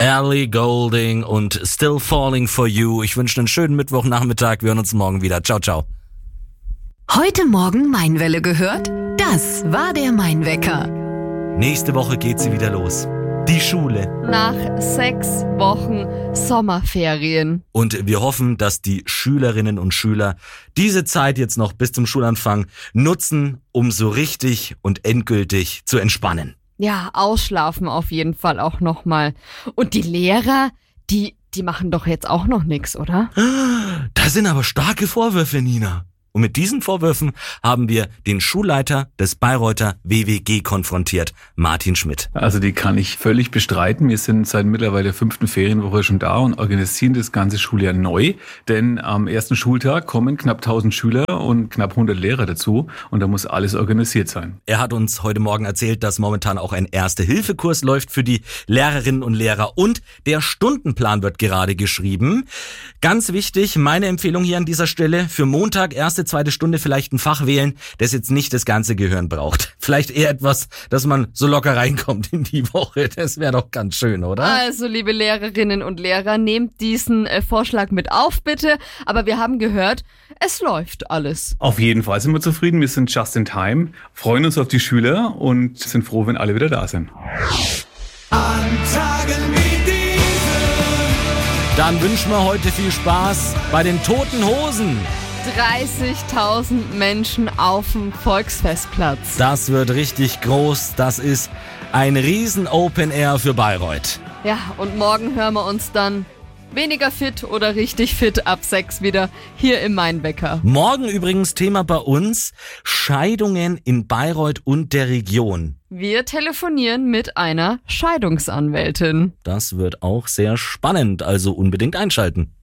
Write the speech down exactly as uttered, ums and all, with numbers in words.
Ellie Goulding und Still Falling for You. Ich wünsche einen schönen Mittwochnachmittag. Wir hören uns morgen wieder. Ciao, ciao. Heute Morgen Mainwelle gehört? Das war der Mainwecker. Nächste Woche geht sie wieder los. Die Schule. Nach sechs Wochen Sommerferien. Und wir hoffen, dass die Schülerinnen und Schüler diese Zeit jetzt noch bis zum Schulanfang nutzen, um so richtig und endgültig zu entspannen. Ja, ausschlafen auf jeden Fall auch nochmal. Und die Lehrer, die, die machen doch jetzt auch noch nichts, oder? Das sind aber starke Vorwürfe, Nina. Und mit diesen Vorwürfen haben wir den Schulleiter des Bayreuther W W G konfrontiert, Martin Schmidt. Also die kann ich völlig bestreiten. Wir sind seit mittlerweile der fünften Ferienwoche schon da und organisieren das ganze Schuljahr neu. Denn am ersten Schultag kommen knapp tausend Schüler und knapp hundert Lehrer dazu. Und da muss alles organisiert sein. Er hat uns heute Morgen erzählt, dass momentan auch ein Erste-Hilfe-Kurs läuft für die Lehrerinnen und Lehrer. Und der Stundenplan wird gerade geschrieben. Ganz wichtig, meine Empfehlung hier an dieser Stelle, für Montag erste zweite Stunde vielleicht ein Fach wählen, das jetzt nicht das ganze Gehirn braucht. Vielleicht eher etwas, dass man so locker reinkommt in die Woche. Das wäre doch ganz schön, oder? Also, liebe Lehrerinnen und Lehrer, nehmt diesen äh, Vorschlag mit auf, bitte. Aber wir haben gehört, es läuft alles. Auf jeden Fall sind wir zufrieden. Wir sind just in time, freuen uns auf die Schüler und sind froh, wenn alle wieder da sind. An Tagen wie diesen. Dann wünschen wir heute viel Spaß bei den Toten Hosen. dreißigtausend Menschen auf dem Volksfestplatz. Das wird richtig groß. Das ist ein riesen Open Air für Bayreuth. Ja, und morgen hören wir uns dann weniger fit oder richtig fit ab sechs wieder hier im Mainwecker. Morgen übrigens Thema bei uns: Scheidungen in Bayreuth und der Region. Wir telefonieren mit einer Scheidungsanwältin. Das wird auch sehr spannend, also unbedingt einschalten.